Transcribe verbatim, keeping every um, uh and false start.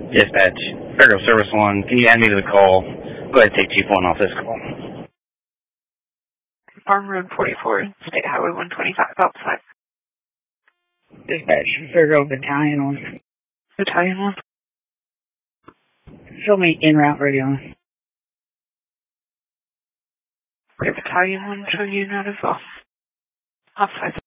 Dispatch, Federal Service one, can you add me to the call? Go ahead and take Chief one off this call. Farm Road forty-four, State Highway one twenty-five, outside. Dispatch, Federal Battalion one. Battalion one. Show me en route radio. Okay, Battalion one, show you not as well. Outside.